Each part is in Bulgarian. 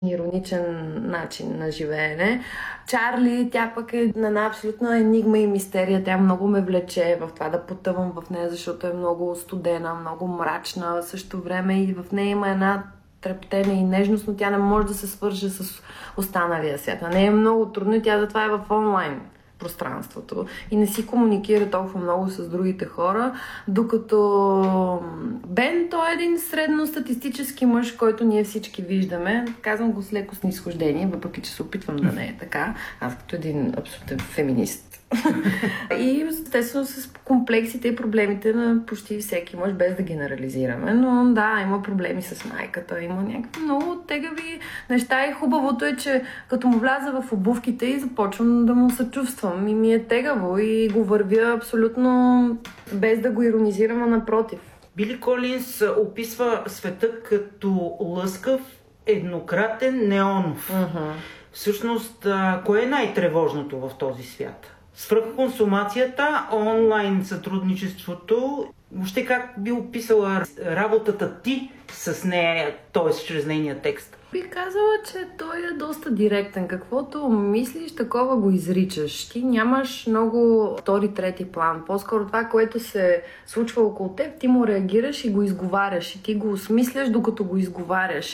ироничен начин на живеене. Чарли, тя пък е на една абсолютна енигма и мистерия. Тя много ме влече в това да потъвам в нея, защото е много студена, много мрачна. В същото време и в нея има една трептене и нежност, но тя не може да се свърже с останалия свят. Не е много трудно и тя затова е в онлайн пространството и не си комуникира толкова много с другите хора, докато Бен, той е един средностатистически мъж, който ние всички виждаме. Казвам го с леко снисхождение, въпреки че се опитвам да не е така. Аз като един абсолютен феминист. И естествено с комплексите и проблемите на почти всеки мъж, без да генерализираме. Но да, има проблеми с майката, има някакви много тегави неща и хубавото е, че като му вляза в обувките и започвам да му съчувствам и ми е тегаво и го вървя абсолютно без да го иронизирам, а напротив. Били Колинс описва света като лъскав, еднократен, неонов. Всъщност, кое е най-тревожното в този свят? Свръхконсумацията, онлайн сътрудничеството, въобще как би описала работата ти с нея, т.е. чрез нейния текст? Бих казала, че той е доста директен. Каквото мислиш, такова го изричаш. Ти нямаш много втори, трети план. По-скоро това, което се случва около теб, ти му реагираш и го изговаряш. И ти го осмисляш, докато го изговаряш.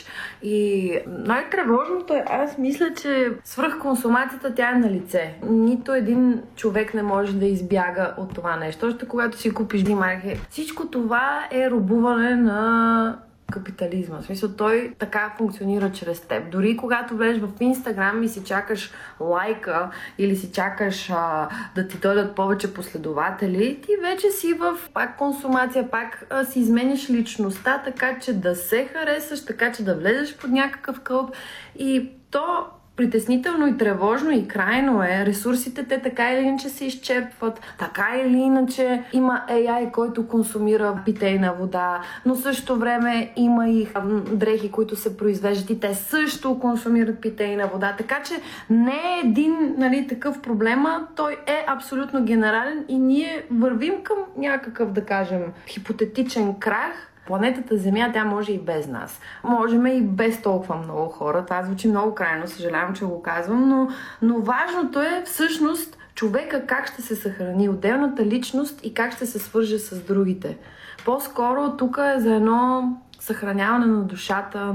И най-тревожното е, аз мисля, че свръхконсумацията тя е на лице. Нито един човек не може да избяга от това нещо. Още когато си купиш марки. Всичко това е робуване на капитализма. В смисъл, той така функционира чрез теб. Дори когато влезеш в Инстаграм и си чакаш лайка или си чакаш да ти дойдат повече последователи, ти вече си в пак консумация, пак си изменяш личността, така че да се харесаш, така че да влезеш под някакъв кълб и то притеснително и тревожно и крайно е. Ресурсите те така или иначе се изчерпват. Така или иначе има AI, който консумира питейна вода, но също време има и дрехи, които се произвеждат и те също консумират питейна вода. Така че не е един такъв проблема. Той е абсолютно генерален и ние вървим към някакъв, да кажем, хипотетичен крах. Планетата Земя, тя може и без нас. Можем и без толкова много хора. Това звучи много крайно, съжалявам, че го казвам, но важното е всъщност човека как ще се съхрани, отделната личност и как ще се свърже с другите. По-скоро тук е за едно съхраняване на душата,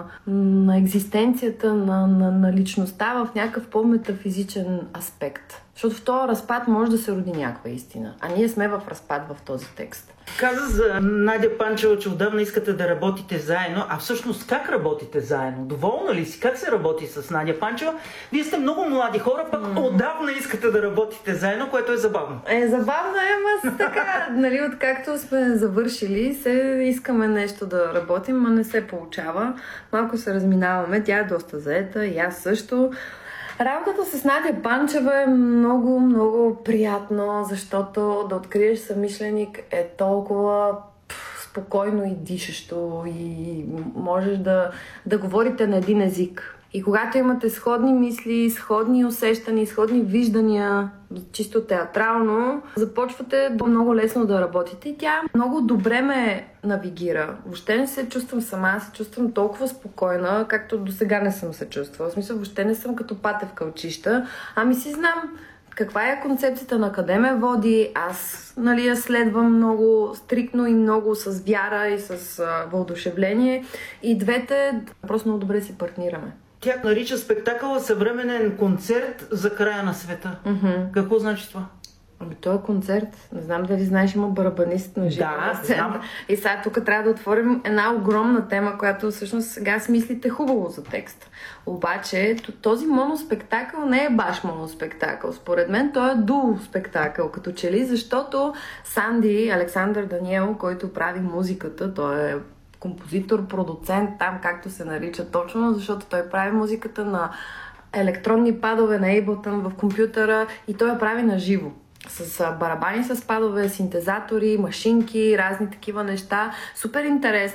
на екзистенцията, на личността в някакъв по-метафизичен аспект. Защото в този разпад може да се роди някаква истина. А ние сме в разпад в този текст. Каза за Надя Панчева, че отдавна искате да работите заедно. А всъщност как работите заедно? Доволна ли си? Как се работи с Надя Панчева? Вие сте много млади хора, пък отдавна искате да работите заедно, което е забавно. Забавно е, ама така, откакто сме завършили, искаме нещо да работим, но не се получава. Малко се разминаваме, тя е доста заета и аз също. Работата с Надя Панчева е много, много приятно, защото да откриеш съмишленик е толкова спокойно и дишащо и можеш да говорите на един език. И когато имате сходни мисли, сходни усещания, сходни виждания, чисто театрално, започвате много лесно да работите и тя много добре ме навигира. Въобще не се чувствам сама, се чувствам толкова спокойна, както до сега не съм се чувствала. В смисъл, въобще не съм като пате в кълчища, ами си знам каква е концепцията, на къде ме води. Аз я следвам много стриктно и много с вяра и с въодушевление. И двете просто много добре си партнираме. Тя нарича спектакъла съвременен концерт за края на света. Какво значи това? Това е концерт. Не знам дали знаеш, има барабанист на живо. Да, знам. И сега тук трябва да отворим една огромна тема, която всъщност сега смислите хубаво за текст. Обаче този моноспектакъл не е баш моноспектакъл. Според мен той е дуо спектакъл, като че ли, защото Санди, Александър Даниел, който прави музиката, той е композитор, продуцент, там както се нарича точно, защото той прави музиката на електронни падове на Ableton в компютъра и той я прави на живо. С барабани с падове, синтезатори, машинки, разни такива неща. Супер интересно.